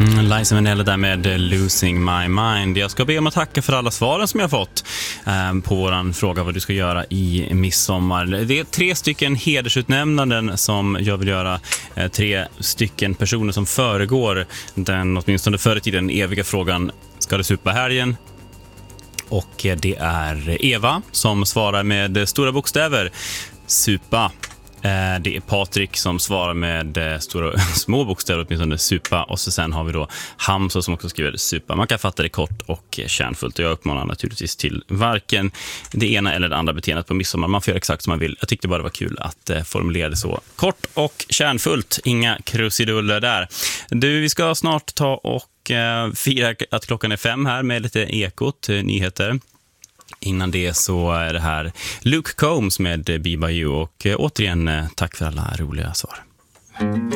Liza Minnelli där med Losing My Mind. Jag ska be om att tacka för alla svaren som jag fått på våran fråga vad du ska göra i midsommar. Det är 3 stycken hedersutnämnanden som jag vill göra. 3 stycken personer som föregår den, åtminstone förr i tiden, eviga frågan: ska det supa helgen? Och det är Eva som svarar med stora bokstäver, supa. Det är Patrik som svarar med små bokstäver, åtminstone supa. Och så sen har vi då Hamza som också skriver supa. Man kan fatta det kort och kärnfullt. Och jag uppmanar naturligtvis till varken det ena eller det andra beteendet på midsommar. Man får göra exakt som man vill. Jag tyckte bara det var kul att formulera det så kort och kärnfullt. Inga krusiduller där. Du, vi ska snart ta och fira att klockan är 5 här med lite Ekot, nyheter. Innan det så är det här Luke Combs med Be By You. Och återigen, tack för alla roliga svar.